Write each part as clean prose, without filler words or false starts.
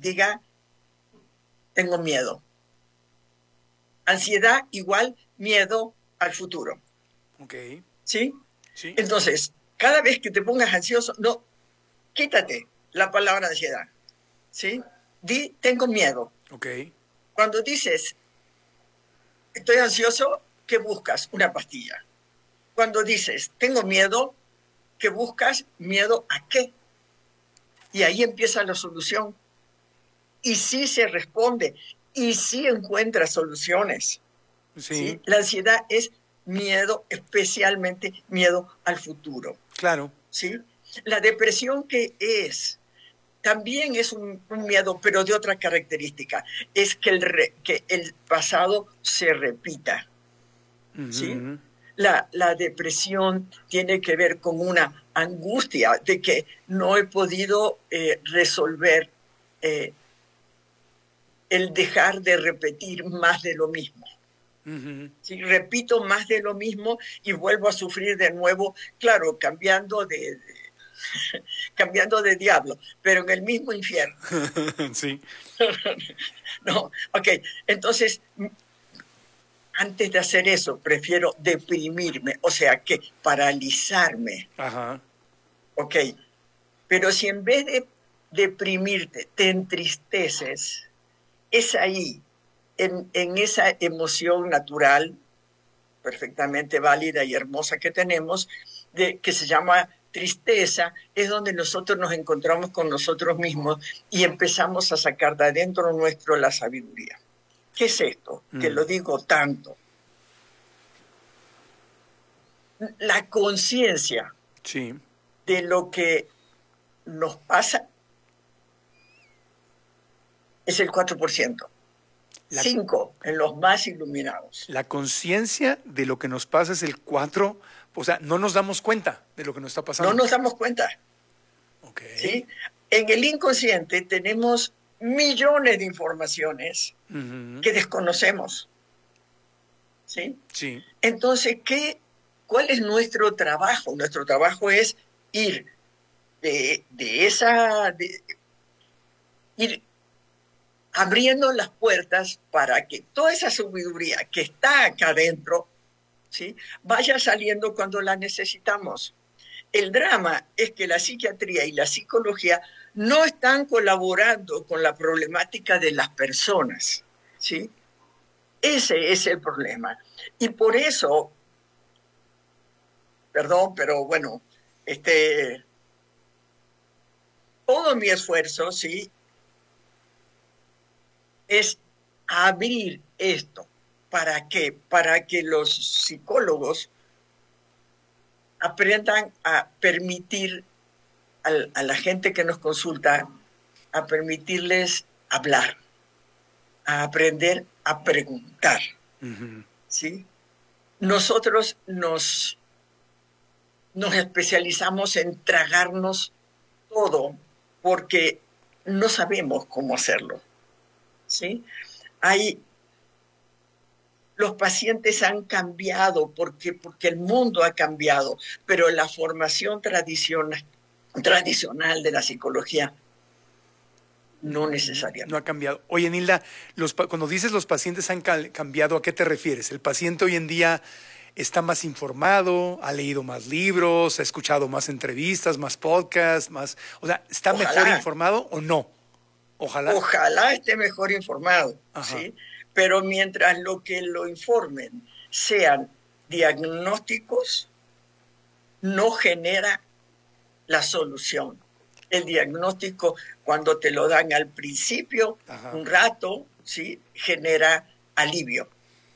diga, tengo miedo. Ansiedad igual miedo al futuro. Ok. ¿Sí? Sí. Entonces, cada vez que te pongas ansioso, no, quítate la palabra ansiedad. ¿Sí? Di, tengo miedo. Ok. Cuando dices, estoy ansioso, ¿qué buscas? Una pastilla. Cuando dices, tengo miedo, ¿qué buscas? ¿Miedo a qué? Y ahí empieza la solución. Y sí se responde, y sí encuentra soluciones. Sí. ¿Sí? La ansiedad es miedo, especialmente miedo al futuro. Claro. ¿Sí? La depresión, ¿qué es? También es un miedo, pero de otra característica, es que el pasado se repita. ¿Sí? La depresión tiene que ver con una angustia de que no he podido resolver el dejar de repetir más de lo mismo. Si repito más de lo mismo y vuelvo a sufrir de nuevo, claro, cambiando de diablo, pero en el mismo infierno. Sí. No, ok, entonces, antes de hacer eso, prefiero deprimirme, o sea, que paralizarme. Ajá. Ok, pero si en vez de deprimirte te entristeces, es ahí, en esa emoción natural, perfectamente válida y hermosa que tenemos, que se llama tristeza, es donde nosotros nos encontramos con nosotros mismos y empezamos a sacar de adentro nuestro la sabiduría. ¿Qué es esto? Que lo digo tanto. La conciencia Sí. de lo que nos pasa es el 4%. 5% en los más iluminados. La conciencia de lo que nos pasa es el 4%, o sea, no nos damos cuenta de lo que nos está pasando. No nos damos cuenta. Ok. ¿Sí? En el inconsciente tenemos millones de informaciones que desconocemos. ¿Sí? Sí. Entonces, ¿cuál es nuestro trabajo? Nuestro trabajo es ir ir abriendo las puertas para que toda esa sabiduría que está acá adentro, ¿sí?, vaya saliendo cuando la necesitamos. El drama es que la psiquiatría y la psicología no están colaborando con la problemática de las personas, ¿sí? Ese es el problema. Y por eso, perdón, pero bueno, todo mi esfuerzo, ¿sí?, es abrir esto. ¿Para qué? Para que los psicólogos aprendan a permitir a la gente que nos consulta, a permitirles hablar, a aprender a preguntar. ¿Sí? Nosotros nos especializamos en tragarnos todo porque no sabemos cómo hacerlo. ¿Sí? Los pacientes han cambiado porque el mundo ha cambiado, pero la formación tradicional de la psicología no necesariamente. No ha cambiado. Oye, Nilda, cuando dices los pacientes han cambiado, ¿a qué te refieres? ¿El paciente hoy en día está más informado, ha leído más libros, ha escuchado más entrevistas, más podcasts, o sea, ¿está mejor informado o no? Ojalá. Ojalá esté mejor informado, ¿sí? Pero mientras lo que lo informen sean diagnósticos, no genera la solución. El diagnóstico, cuando te lo dan al principio, un rato, ¿sí?, genera alivio.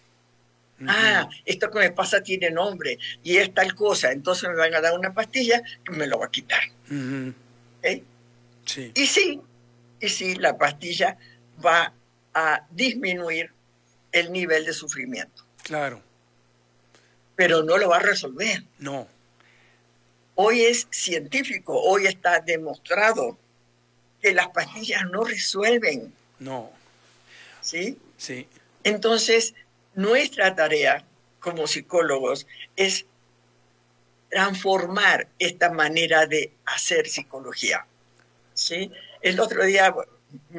Esto que me pasa tiene nombre y es tal cosa, entonces me van a dar una pastilla que me lo va a quitar. ¿Okay? Sí. Y sí, la pastilla va a disminuir el nivel de sufrimiento. Claro. Pero no lo va a resolver. No. Hoy es científico, hoy está demostrado que las pastillas no resuelven. No. ¿Sí? Sí. Entonces, nuestra tarea como psicólogos es transformar esta manera de hacer psicología. ¿Sí? El otro día